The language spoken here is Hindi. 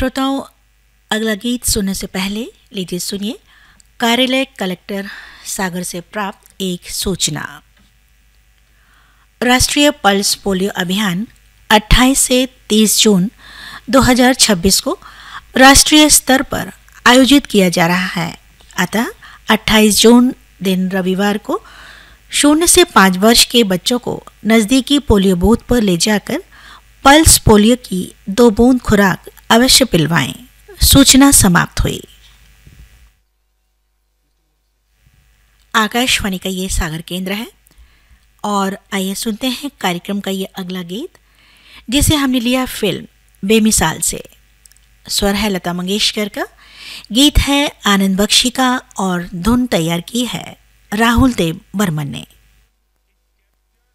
श्रोताओं, अगला गीत सुनने से पहले लीजिए सुनिए कार्यालय कलेक्टर सागर से प्राप्त एक सूचना। राष्ट्रीय पल्स पोलियो अभियान 28 से 30 जून 2026 को राष्ट्रीय स्तर पर आयोजित किया जा रहा है। अतः 28 जून दिन रविवार को 0 से 5 वर्ष के बच्चों को नज़दीकी पोलियो बूथ पर ले जाकर पल्स पोलियो की 2 बूंद खुराक अवश्य पिलवाएं। सूचना समाप्त हुई। आकाशवाणी का ये सागर केंद्र है और आइए सुनते हैं कार्यक्रम का ये अगला गीत, जिसे हमने लिया फिल्म बेमिसाल से। स्वर है लता मंगेशकर का, गीत है आनंद बख्शी का और धुन तैयार की है राहुल देव बर्मन ने।